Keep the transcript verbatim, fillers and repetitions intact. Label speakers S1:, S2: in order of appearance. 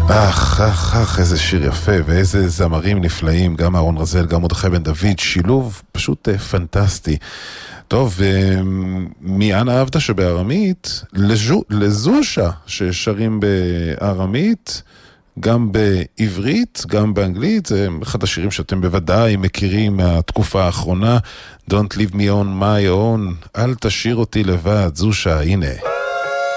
S1: אך, אך, אך, איזה שיר יפה, ואיזה זמרים נפלאים, גם אהרון רזל, גם מרדכי בן דוד, שילוב פשוט uh, פנטסטי. טוב, uh, מיאן אהבת שבארמית, לז'ו, לזושה ששרים בארמית, גם בעברית, גם באנגלית, זה אחד השירים שאתם בוודאי מכירים מהתקופה האחרונה, Don't leave me on my own, אל תשאיר אותי לבד, זושה, הנה.